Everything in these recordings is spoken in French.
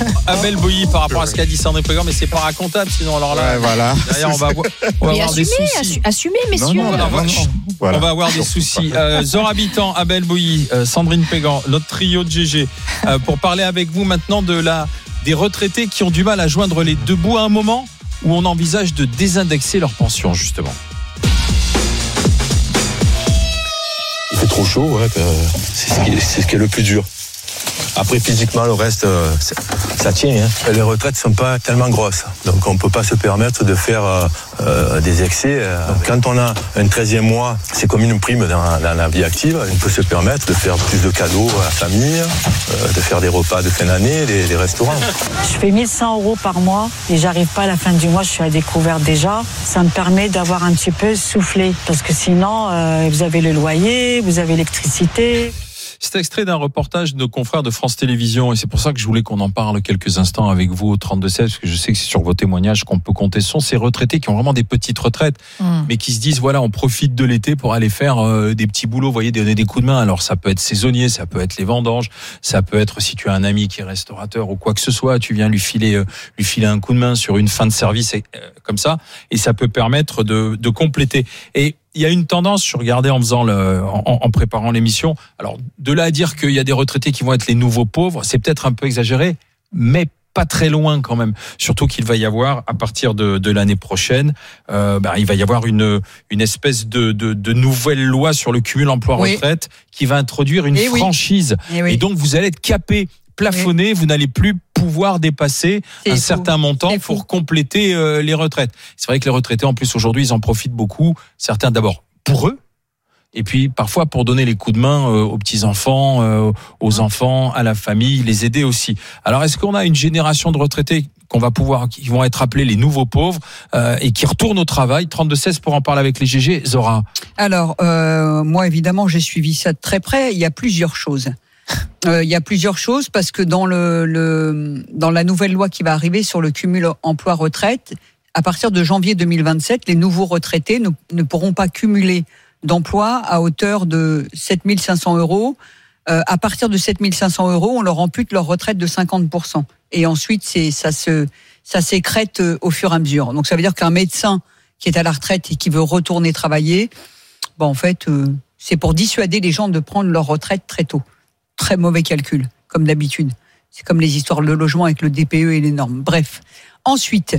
Abel Boilly par rapport à ce qu'a dit Sandrine Pégan, mais c'est pas racontable sinon. Alors là, voilà. derrière, on va avoir des soucis. Assumez, messieurs. On va avoir des soucis. Zora Habitant, Abel Boilly, Sandrine Pégan, notre trio de GG, pour parler avec vous maintenant des retraités qui ont du mal à joindre les deux bouts à un moment où on envisage de désindexer leur pension, justement. Il fait trop chaud, ouais, c'est ce qui est le plus dur. Après, physiquement, le reste, ça tient. Hein. Les retraites ne sont pas tellement grosses. Donc, on ne peut pas se permettre de faire des excès. Donc, quand on a un 13e mois, c'est comme une prime dans la vie active. On peut se permettre de faire plus de cadeaux à la famille, de faire des repas de fin d'année, des restaurants. Je fais 1 100 € par mois et j'arrive pas à la fin du mois, je suis à découvert déjà. Ça me permet d'avoir un petit peu soufflé. Parce que sinon, vous avez le loyer, vous avez l'électricité. C'est extrait d'un reportage de nos confrères de France Télévisions et c'est pour ça que je voulais qu'on en parle quelques instants avec vous au 32-16 parce que je sais que c'est sur vos témoignages qu'on peut compter. Ce sont ces retraités qui ont vraiment des petites retraites mais qui se disent voilà, on profite de l'été pour aller faire des petits boulots, vous voyez, donner des coups de main. Alors ça peut être saisonnier, ça peut être les vendanges, ça peut être si tu as un ami qui est restaurateur ou quoi que ce soit, tu viens lui filer un coup de main sur une fin de service comme ça et ça peut permettre de compléter. Et il y a une tendance, je regardais en préparant l'émission. Alors, de là à dire qu'il y a des retraités qui vont être les nouveaux pauvres, c'est peut-être un peu exagéré, mais pas très loin quand même. Surtout qu'il va y avoir, à partir de l'année prochaine, il va y avoir une espèce de nouvelle loi sur le cumul emploi-retraite qui va introduire une franchise. Et donc, vous allez être capé, plafonné, vous n'allez plus pouvoir dépasser un certain montant pour compléter les retraites. C'est vrai que les retraités, en plus, aujourd'hui, ils en profitent beaucoup. Certains, d'abord, pour eux, et puis parfois pour donner les coups de main aux petits-enfants, aux enfants, à la famille, les aider aussi. Alors, est-ce qu'on a une génération de retraités qui vont être appelés les nouveaux pauvres et qui retournent au travail? 32-16 pour en parler avec les GG. Zora. Alors, moi, évidemment, j'ai suivi ça de très près. Il y a plusieurs choses. Parce que dans la nouvelle loi qui va arriver sur le cumul emploi-retraite, à partir de janvier 2027, les nouveaux retraités ne pourront pas cumuler d'emploi à hauteur de 7 500 €. À partir de 7 500 €, on leur ampute leur retraite de 50%. Et ensuite, ça s'écrète au fur et à mesure. Donc ça veut dire qu'un médecin qui est à la retraite et qui veut retourner travailler, en fait, c'est pour dissuader les gens de prendre leur retraite très tôt. Très mauvais calcul, comme d'habitude. C'est comme les histoires de logement avec le DPE et les normes. Bref. Ensuite,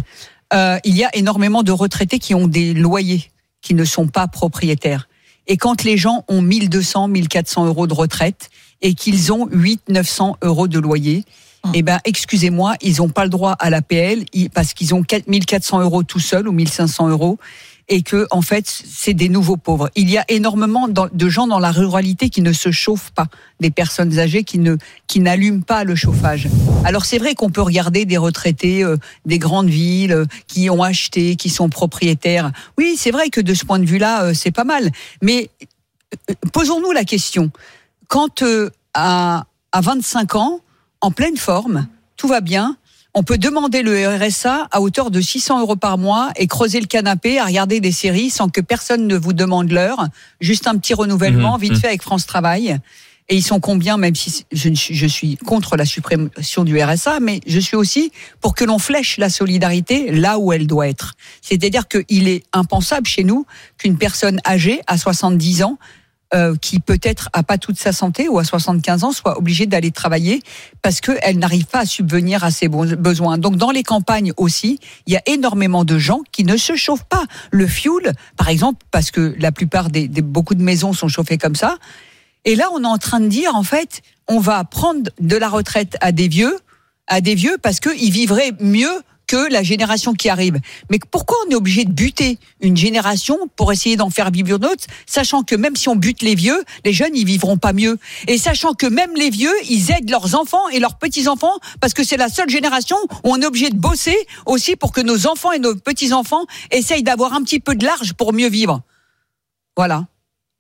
il y a énormément de retraités qui ont des loyers, qui ne sont pas propriétaires. Et quand les gens ont 1 200, 1 400 € de retraite et qu'ils ont 800-900 € de loyer, excusez-moi, ils n'ont pas le droit à l'APL parce qu'ils ont 1 400 € tout seuls ou 1 500 € et que, en fait, c'est des nouveaux pauvres. Il y a énormément de gens dans la ruralité qui ne se chauffent pas, des personnes âgées qui n'allument pas le chauffage. Alors c'est vrai qu'on peut regarder des retraités des grandes villes qui ont acheté, qui sont propriétaires. Oui, c'est vrai que de ce point de vue-là, c'est pas mal. Mais posons-nous la question. Quand à 25 ans, en pleine forme, tout va bien, on peut demander le RSA à hauteur de 600 € par mois et creuser le canapé à regarder des séries sans que personne ne vous demande l'heure. Juste un petit renouvellement, vite fait avec France Travail. Et ils sont combien, même si je suis contre la suppression du RSA, mais je suis aussi pour que l'on flèche la solidarité là où elle doit être. C'est-à-dire qu'il est impensable chez nous qu'une personne âgée à 70 ans qui peut-être a pas toute sa santé ou à 75 ans soit obligée d'aller travailler parce qu'elle n'arrive pas à subvenir à ses besoins. Donc dans les campagnes aussi, il y a énormément de gens qui ne se chauffent pas. Le fioul, par exemple, parce que la plupart beaucoup de maisons sont chauffées comme ça. Et là, on est en train de dire, en fait, on va prendre de la retraite à des vieux parce qu'ils vivraient mieux que la génération qui arrive. Mais pourquoi on est obligé de buter une génération pour essayer d'en faire vivre une autre, sachant que même si on bute les vieux, les jeunes, ils vivront pas mieux. Et sachant que même les vieux, ils aident leurs enfants et leurs petits-enfants, parce que c'est la seule génération où on est obligé de bosser aussi pour que nos enfants et nos petits-enfants essayent d'avoir un petit peu de large pour mieux vivre. Voilà.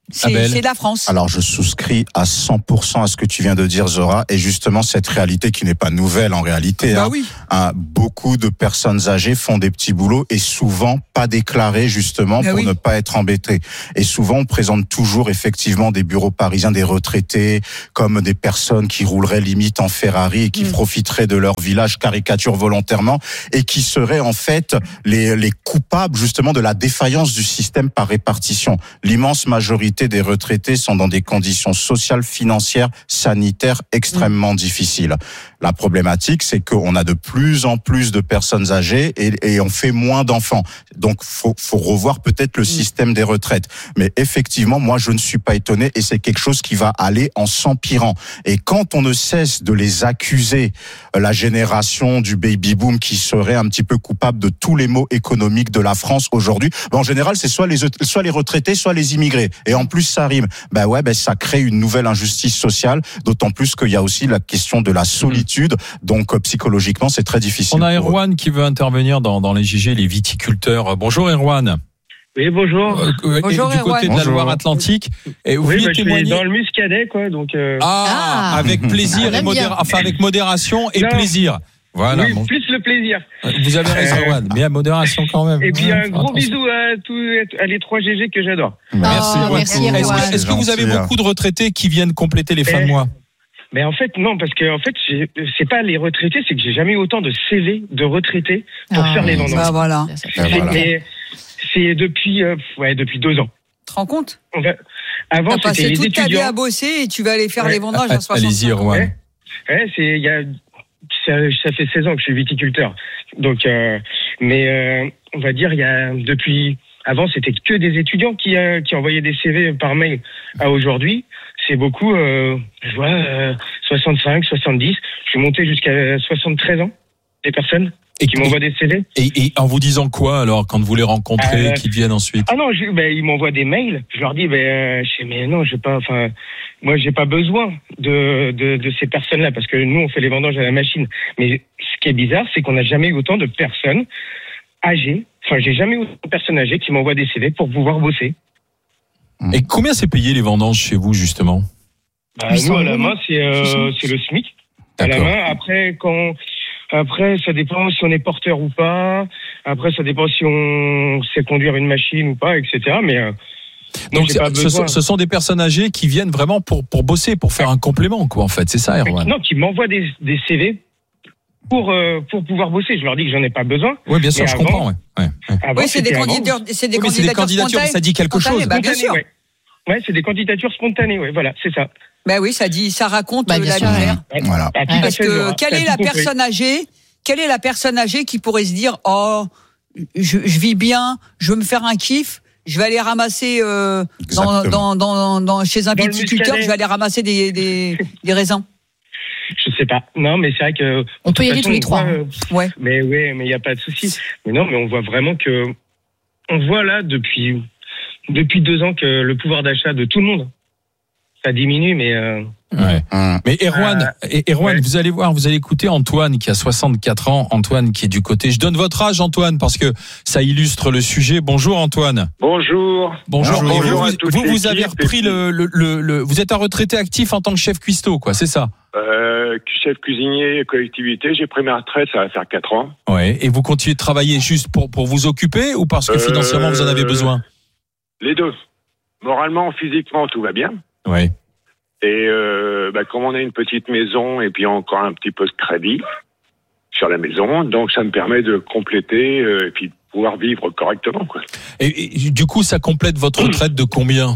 C'est la France. Alors, je souscris à 100% à ce que tu viens de dire, Zora, et justement, cette réalité qui n'est pas nouvelle en réalité. Oui. Beaucoup de personnes âgées font des petits boulots et souvent pas déclarés, justement, pour ne pas être embêtés. Et souvent, on présente toujours, effectivement, des bureaux parisiens, des retraités, comme des personnes qui rouleraient limite en Ferrari et qui profiteraient de leur village, caricature volontairement, et qui seraient, en fait, les coupables, justement, de la défaillance du système par répartition. L'immense majorité des retraités sont dans des conditions sociales, financières, sanitaires extrêmement difficiles. La problématique, c'est qu'on a de plus en plus de personnes âgées et on fait moins d'enfants. Donc, faut revoir peut-être le système des retraites. Mais effectivement, moi, je ne suis pas étonné et c'est quelque chose qui va aller en s'empirant. Et quand on ne cesse de les accuser, la génération du baby-boom qui serait un petit peu coupable de tous les maux économiques de la France aujourd'hui, en général, c'est soit les retraités, soit les immigrés. Et en plus, ça rime. Ça crée une nouvelle injustice sociale, d'autant plus qu'il y a aussi la question de la solitude. Donc, psychologiquement, c'est très difficile. On a Erwan qui veut intervenir dans les JG, les viticulteurs. Bonjour Erwan. Oui, bonjour. Bonjour, du côté de la Loire-Atlantique. Et vous je suis dans le Muscadet, quoi. Donc, avec plaisir avec modération et plaisir. Voilà. Oui, plus le plaisir. Vous avez raison, Erwan, mais à modération quand même. Et puis un gros bisou à les 3 GG que j'adore. Merci. Est-ce que vous avez beaucoup de retraités qui viennent compléter les fins de mois? Mais en fait, non, parce que c'est pas les retraités, c'est que j'ai jamais eu autant de CV de retraités pour faire les vendanges. Voilà. C'est depuis 2 ans. Tu te rends compte? Avant, t'as c'était passé les toute ta vie étudiants. à bosser et tu vas aller faire les vendanges à 60 ans. Allez-y, Erwan. Ça fait 16 ans que je suis viticulteur. Donc, on va dire, avant, c'était que des étudiants qui envoyaient des CV par mail à aujourd'hui. C'est beaucoup, 65, 70. Je suis monté jusqu'à 73 ans, des personnes qui m'envoient des CV. Et en vous disant quoi, alors, quand vous les rencontrez, qui viennent ensuite? Ah non, ils m'envoient des mails. Je leur dis, mais non, moi, j'ai pas besoin de ces personnes-là, parce que nous, on fait les vendanges à la machine. Mais ce qui est bizarre, c'est qu'on n'a jamais eu autant de personnes âgées. Enfin, j'ai jamais eu autant de personnes âgées qui m'envoient des CV pour pouvoir bosser. Et combien c'est payé les vendanges chez vous, justement? Nous, à la main, c'est le SMIC. À la main. Après, ça dépend si on est porteur ou pas. Après, ça dépend si on sait conduire une machine ou pas, etc. Mais donc, ce sont des personnes âgées qui viennent vraiment pour bosser, pour faire un complément, quoi, en fait. C'est ça, Erwan? Non, qui m'envoient des CV pour pouvoir bosser. Je leur dis que j'en ai pas besoin. Oui, bien sûr, je comprends. Oui, c'est des candidatures spontanées. Ça dit quelque chose. Bien sûr. Ouais, c'est des candidatures spontanées. Ouais, voilà, c'est ça. Oui, ça raconte la misère. Voilà. Parce que quelle est la personne âgée qui pourrait se dire, je vis bien, je veux me faire un kiff, je vais aller ramasser chez un viticulteur, je vais aller ramasser des raisins. Je sais pas. Non, mais c'est vrai que on peut y aller tous les trois. Mais il y a pas de souci. Mais non, mais on voit vraiment on voit là depuis 2 ans que le pouvoir d'achat de tout le monde, ça diminue, mais mais Erwan, vous allez voir, vous allez écouter Antoine qui a 64 ans, Antoine qui est du côté. Je donne votre âge, Antoine, parce que ça illustre le sujet. Bonjour, Antoine. Bonjour. Bonjour. Vous avez l'équipe. repris vous êtes un retraité actif en tant que chef cuistot, quoi, c'est ça? Chef cuisinier, collectivité, j'ai pris ma retraite, ça va faire 4 ans. Ouais. Et vous continuez de travailler juste pour vous occuper ou parce que financièrement vous en avez besoin? Les deux. Moralement, physiquement, tout va bien. Ouais. Et comme on a une petite maison et puis encore un petit peu de crédit sur la maison, donc ça me permet de compléter et puis de pouvoir vivre correctement, quoi. Et du coup, ça complète votre retraite de combien?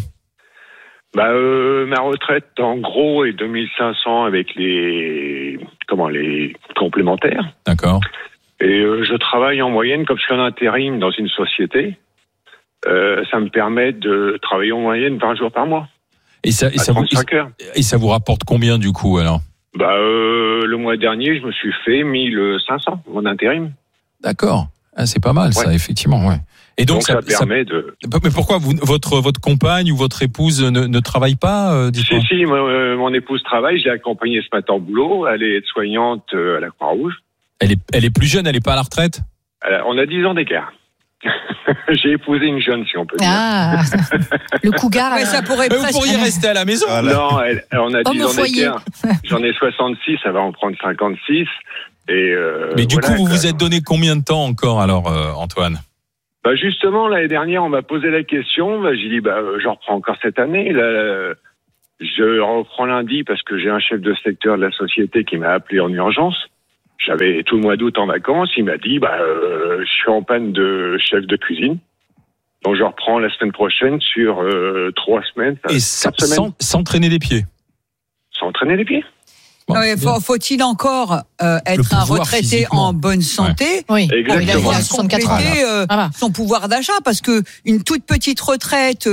Ma retraite, en gros, est 2500 avec les complémentaires. D'accord. Et je travaille en moyenne, comme je suis en intérim dans une société, ça me permet de travailler en moyenne 20 jours par mois. Et ça vous rapporte combien du coup alors? Le mois dernier, je me suis fait 1500 en intérim. D'accord. Ah, c'est pas mal ça, effectivement. Ouais. Et donc ça permet de. Mais pourquoi votre compagne ou votre épouse ne travaille pas? Si, mon épouse travaille. Je l'ai accompagnée ce matin au boulot. Elle est aide-soignante à la Croix-Rouge. Elle est plus jeune. Elle est pas à la retraite? On a 10 ans d'écart. J'ai épousé une jeune, si on peut dire. Ah, le cougar. Ouais, ça pourrait vous pourriez rester à la maison. Non, on a 10 ans d'écart. J'en ai 66, ça va en prendre 56. Mais du coup, vous vous êtes donné combien de temps encore, alors, Antoine ? Justement, l'année dernière, on m'a posé la question. J'ai dit, je reprends encore cette année. Là, je reprends lundi parce que j'ai un chef de secteur de la société qui m'a appelé en urgence. J'avais tout le mois d'août en vacances. Il m'a dit, je suis en panne de chef de cuisine. Donc, je reprends la semaine prochaine sur 3 semaines. Et sans traîner les pieds. Sans traîner les pieds. Bon, faut-il encore être un retraité en bonne santé Oui, exactement. Pour compléter son pouvoir d'achat, parce que une toute petite retraite,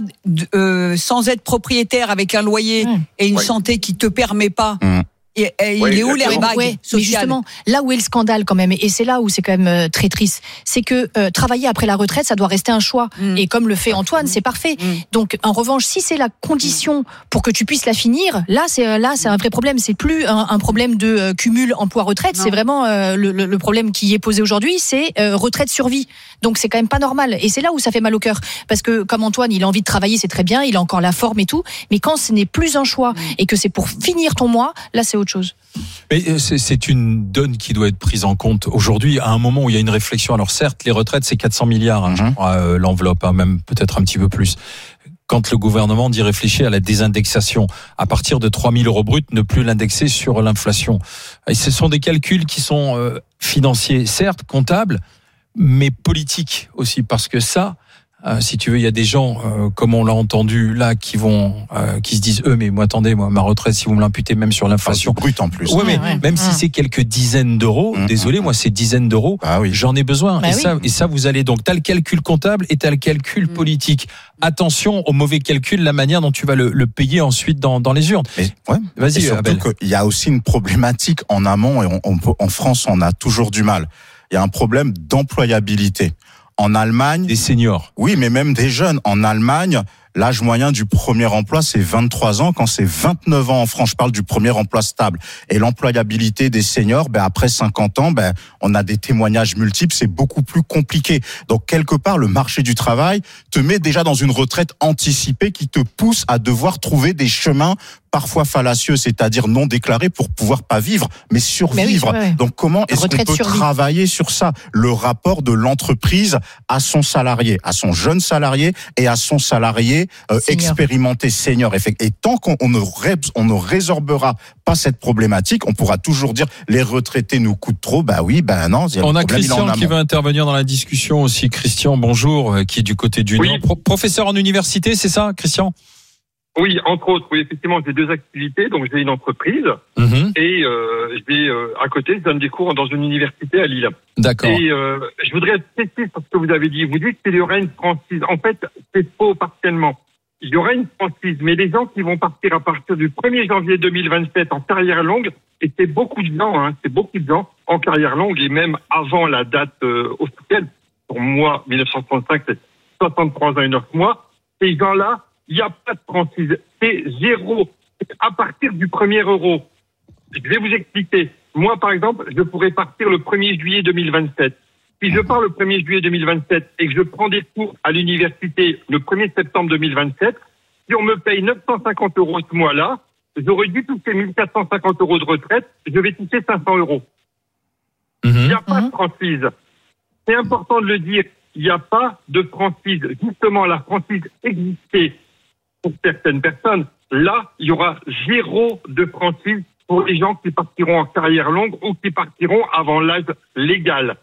sans être propriétaire avec un loyer et une santé qui te permet pas. Il est où l'airbag social ? Mais justement, là où est le scandale quand même, et c'est là où c'est quand même très triste, c'est que travailler après la retraite, ça doit rester un choix. Et comme le fait Antoine, c'est parfait. Donc, en revanche, si c'est la condition pour que tu puisses la finir, là c'est un vrai problème. C'est plus un problème de cumul emploi-retraite. C'est vraiment le problème qui est posé aujourd'hui, c'est retraite sur vie. Donc, c'est quand même pas normal. Et c'est là où ça fait mal au cœur, parce que comme Antoine, il a envie de travailler, c'est très bien, il a encore la forme et tout. Mais quand ce n'est plus un choix et que c'est pour finir ton mois, là c'est autre chose. Mais c'est une donne qui doit être prise en compte aujourd'hui, à un moment où il y a une réflexion. Alors certes, les retraites, c'est 400 milliards, je crois, l'enveloppe, même peut-être un petit peu plus. Quand le gouvernement dit réfléchir à la désindexation, à partir de 3 000 euros bruts, ne plus l'indexer sur l'inflation. Et ce sont des calculs qui sont financiers, certes, comptables, mais politiques aussi, parce que ça... si tu veux, il y a des gens, comme on l'a entendu là, qui se disent mais moi attendez, ma retraite, si vous me l'imputez même sur l'inflation brute en plus. Ouais, mais même si c'est quelques dizaines d'euros, désolé, moi ces dizaines d'euros, j'en ai besoin. Et ça, vous allez donc, t'as le calcul comptable et t'as le calcul politique. Attention au mauvais calcul, la manière dont tu vas le payer ensuite dans les urnes. Vas-y, Abel. Il y a aussi une problématique en amont, et en France, on a toujours du mal. Il y a un problème d'employabilité. En Allemagne, des seniors. Oui, mais même des jeunes. En Allemagne, l'âge moyen du premier emploi, c'est 23 ans. Quand c'est 29 ans en France, je parle du premier emploi stable. Et l'employabilité des seniors, après 50 ans, on a des témoignages multiples. C'est beaucoup plus compliqué. Donc, quelque part, le marché du travail te met déjà dans une retraite anticipée qui te pousse à devoir trouver des chemins parfois fallacieux, c'est-à-dire non déclarés, pour pouvoir pas vivre, mais survivre. Donc, comment est-ce qu'on peut travailler sur ça? Le rapport de l'entreprise à son salarié, à son jeune salarié et à son salarié expérimenté senior. Et tant qu'on ne résorbera pas cette problématique, on pourra toujours dire les retraités nous coûtent trop. Non. On a Christian qui va intervenir dans la discussion aussi. Christian, bonjour, qui est du côté du Nord. Professeur en université, c'est ça, Christian? Oui, entre autres, oui, effectivement, j'ai 2 activités. Donc, j'ai une entreprise et à côté, je donne des cours dans une université à Lille. D'accord. Et je voudrais être précis sur ce que vous avez dit. Vous dites qu'il y aurait une franchise. En fait, c'est faux partiellement. Il y aura une franchise, mais les gens qui vont partir à partir du 1er janvier 2027 en carrière longue, et c'est beaucoup de gens, en carrière longue, et même avant la date officielle, pour moi, 1965, c'est 63 ans et 9 mois, ces gens-là, il n'y a pas de franchise. C'est 0. C'est à partir du 1er euro. Je vais vous expliquer. Moi, par exemple, je pourrais partir le 1er juillet 2027. Si je pars le 1er juillet 2027 et que je prends des cours à l'université le 1er septembre 2027, si on me paye 950 euros ce mois-là, j'aurais dû toucher 1450 euros de retraite, je vais toucher 500 euros. Il n'y a pas de franchise. C'est important de le dire. Il n'y a pas de franchise. Justement, la franchise existait pour certaines personnes. Là, il y aura 0 de franchise pour les gens qui partiront en carrière longue ou qui partiront avant l'âge légal.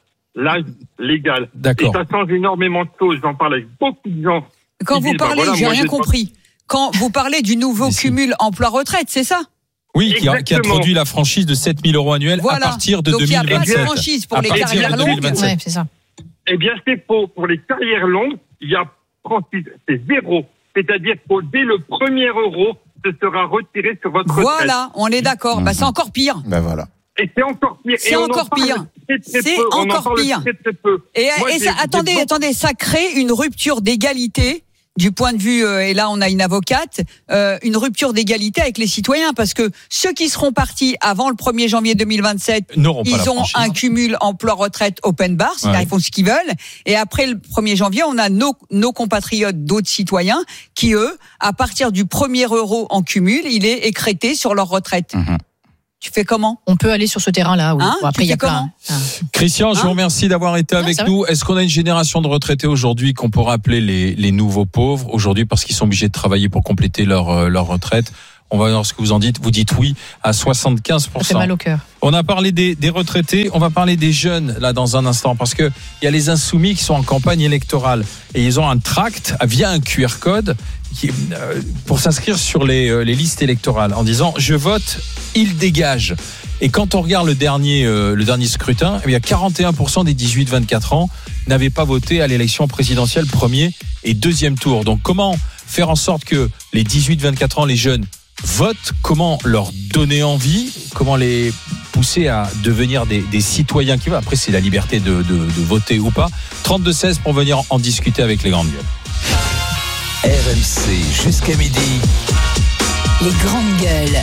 D'accord. Et ça change énormément de choses. J'en parle avec beaucoup de gens. Quand vous parlez, j'ai rien compris. Quand vous parlez du nouveau cumul emploi-retraite, c'est ça? Oui, qui introduit la franchise de 7 000 euros annuels à partir de 2027. Donc il n'y a pas de franchise pour les carrières longues. Ouais, c'est ça. Eh bien, c'est faux. Pour les carrières longues, il y a franchise. C'est 0. C'est-à-dire que dès le 1er euro, ce sera retiré sur votre retraite. Voilà, on est d'accord. C'est encore pire. Voilà. Et c'est encore pire. C'est encore pire. C'est encore pire. Et ça, attendez, ça crée une rupture d'égalité du point de vue, et là on a une avocate, une rupture d'égalité avec les citoyens, parce que ceux qui seront partis avant le 1er janvier 2027, ils ont un cumul emploi-retraite open bar, c'est-à-dire ils font ce qu'ils veulent, et après le 1er janvier, on a nos compatriotes, d'autres citoyens, qui eux, à partir du premier euro en cumul, il est écrété sur leur retraite. Tu fais comment ? On peut aller sur ce terrain-là, oui. Bon, après, il y a plein. Christian, je vous remercie d'avoir été avec nous. Est-ce qu'on a une génération de retraités aujourd'hui qu'on pourrait appeler les nouveaux pauvres aujourd'hui parce qu'ils sont obligés de travailler pour compléter leur retraite ? On va voir ce que vous en dites. Vous dites oui à 75%. Ça fait mal au cœur. On a parlé des retraités. On va parler des jeunes là dans un instant parce que il y a les insoumis qui sont en campagne électorale et ils ont un tract via un QR code pour s'inscrire sur les listes électorales en disant je vote, il dégage. Et quand on regarde le dernier scrutin, il y a 41% des 18-24 ans n'avaient pas voté à l'élection présidentielle premier et deuxième tour. Donc comment faire en sorte que les 18-24 ans, les jeunes votent, comment leur donner envie, comment les pousser à devenir des citoyens qui veulent. Après, c'est la liberté de voter ou pas. 32-16 pour venir en discuter avec les grandes gueules. RMC jusqu'à midi. Les grandes gueules.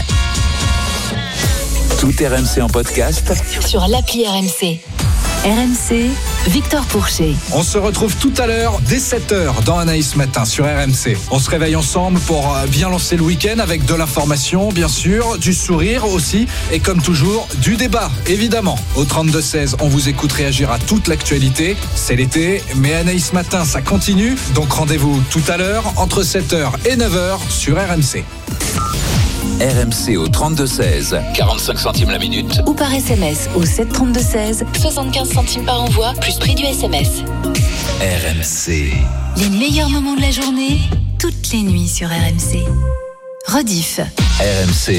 Tout RMC en podcast sur l'appli RMC. RMC, Victor Pourchet. On se retrouve tout à l'heure dès 7h dans Anaïs Matin sur RMC. On se réveille ensemble pour bien lancer le week-end avec de l'information, bien sûr, du sourire aussi et comme toujours, du débat, évidemment. Au 32-16, on vous écoute réagir à toute l'actualité. C'est l'été, mais Anaïs Matin, ça continue. Donc rendez-vous tout à l'heure entre 7h et 9h sur RMC. RMC au 32-16, 45 centimes la minute. Ou par SMS au 732-16, 75 centimes par envoi, plus prix du SMS. RMC. Les meilleurs moments de la journée, toutes les nuits sur RMC. Rediff. RMC.